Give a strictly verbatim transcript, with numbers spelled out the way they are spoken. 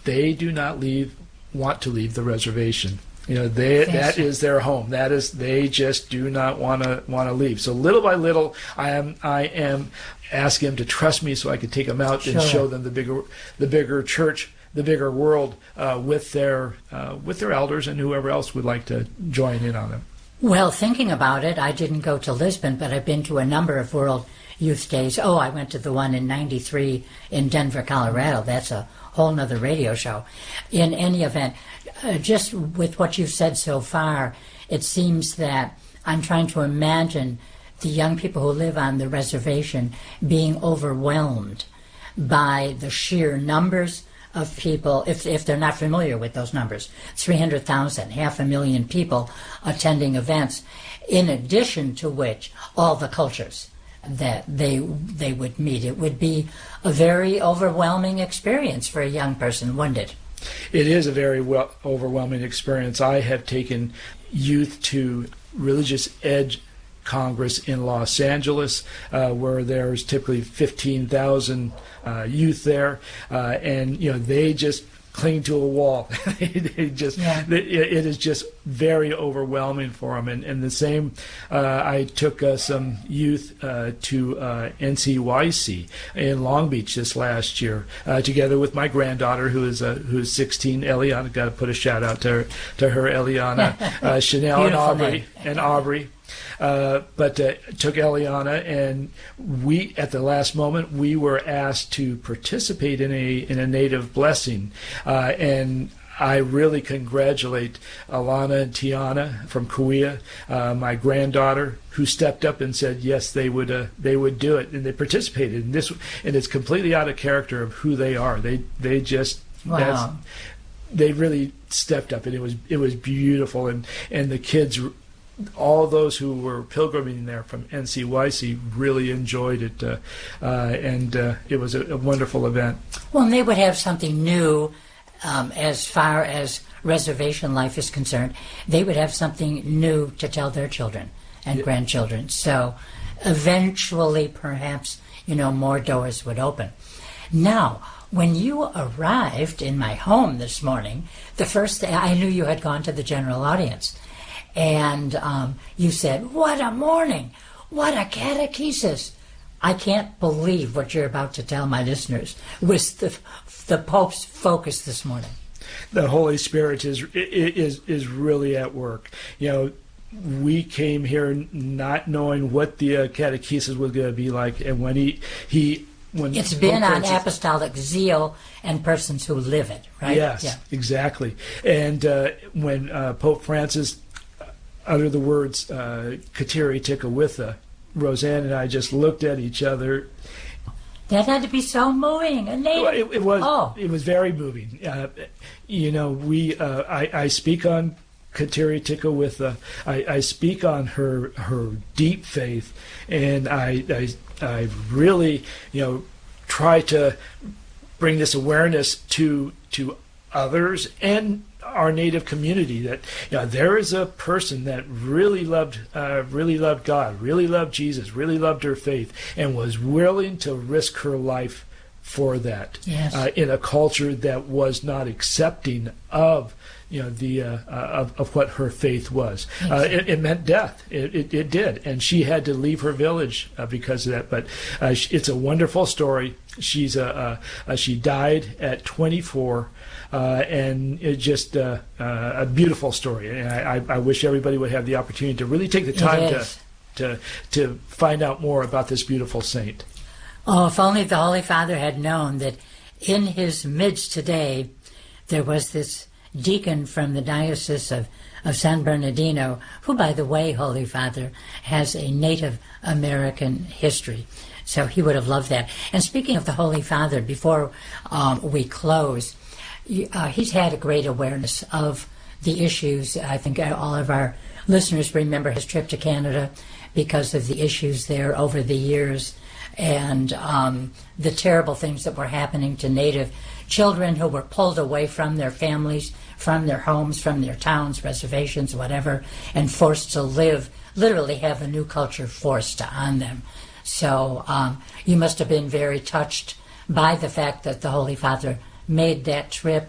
they do not leave, want to leave the reservation. You know, they, that is their home. That is, they just do not want to want to leave. So little by little, I am I am asking them to trust me so I can take them out Sure. and show them the bigger the bigger church, the bigger world uh, with their uh, with their elders and whoever else would like to join in on them. Well, thinking about it, I didn't go to Lisbon, but I've been to a number of World Youth Days. Oh, I went to the one in ninety-three in Denver, Colorado. That's a whole nother radio show. In any event, uh, just with what you've said so far, it seems that I'm trying to imagine the young people who live on the reservation being overwhelmed by the sheer numbers of people, if if they're not familiar with those numbers, three hundred thousand, half a million people attending events, in addition to which all the cultures that they they would meet. It would be a very overwhelming experience for a young person, wouldn't it? It is a very well, overwhelming experience. I have taken youth to Religious Edge Congress in Los Angeles, uh, where there's typically fifteen thousand uh, youth there, uh, and you know they just cling to a wall. they just Yeah. it, it is just very overwhelming for them. And, and the same, uh, I took uh, some youth uh, to uh, N C Y C in Long Beach this last year, uh, together with my granddaughter who is uh, who's sixteen, Eliana. Got to put a shout out to her, to her Eliana, uh, Chanel, and Beautiful Aubrey, name. and Aubrey. Uh, but uh, took Eliana, and we, at the last moment, we were asked to participate in a in a native blessing, uh, and I really congratulate Alana and Tiana from Kauai, uh, my granddaughter, who stepped up and said yes, they would uh, they would do it, and they participated. And this, and it's completely out of character of who they are. They they just Wow. that's, they really stepped up, and it was it was beautiful, and and the kids. All those who were pilgriming there from N C Y C really enjoyed it, uh, uh, and uh, it was a, a wonderful event. Well, and they would have something new um, as far as reservation life is concerned. They would have something new to tell their children and Yeah. grandchildren. So eventually, perhaps, you know, more doors would open. Now, when you arrived in my home this morning, the first thing, I knew you had gone to the general audience. And um, you said, what a morning, what a catechesis. I can't believe what you're about to tell my listeners was the, the Pope's focus this morning. The Holy Spirit is is is really at work. You know, we came here not knowing what the uh, catechesis was going to be like, and when he he when It's been Pope on Francis- apostolic zeal and persons who live it, right? Yes, Yeah. exactly. And uh, when uh, Pope Francis uttered the words uh, "Kateri Tikawitha," Roseanne and I just looked at each other. That had to be so moving. A native. Well, it, it was Oh. it was very moving. Uh, you know, we uh, I, I speak on Kateri Tikawitha. I, I speak on her her deep faith, and I, I I really you know try to bring this awareness to to others and our native community that you know there is a person that really loved uh, really loved God, really loved Jesus, really loved her faith, and was willing to risk her life for that. Yes. Uh, in a culture that was not accepting of you know the uh, uh, of, of what her faith was. Uh, it, it meant death. It, it, it did, and she had to leave her village uh, because of that. But uh, it's a wonderful story. She's a, a, a she died at twenty-four. Uh, and it just uh, uh, a beautiful story, and I, I, I wish everybody would have the opportunity to really take the time It to, is. to to find out more about this beautiful saint. Oh, if only the Holy Father had known that in his midst today there was this deacon from the Diocese of, of San Bernardino, who, by the way, Holy Father, has a Native American history. So he would have loved that. And speaking of the Holy Father, before um, we close, Uh, he's had a great awareness of the issues. I think all of our listeners remember his trip to Canada because of the issues there over the years and um, the terrible things that were happening to Native children who were pulled away from their families, from their homes, from their towns, reservations, whatever, and forced to live, literally have a new culture forced on them. So um, you must have been very touched by the fact that the Holy Father made that trip